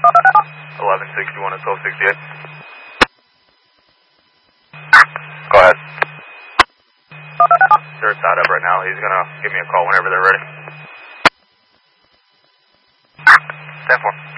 1161 and 1268. Go ahead. They're tied up right now. He's going to give me a call whenever they're ready. 10-4.